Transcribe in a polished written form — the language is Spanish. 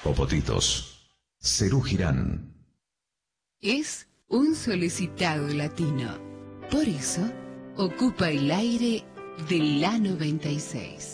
Popotitos. Serú Girán. Es un solicitado latino. Por eso, ocupa el aire de la 96.